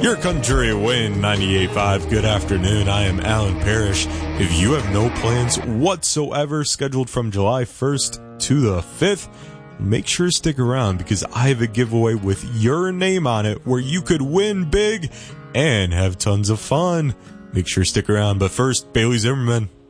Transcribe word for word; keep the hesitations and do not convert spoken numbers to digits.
Your country wind ninety-eight point five. Good afternoon. I am Alan Parrish. If you have no plans whatsoever scheduled from July first to the fifth, make sure to stick around because I have a giveaway with your name on it where you could win big and have tons of fun. Make sure to stick around. But first, Bailey Zimmerman.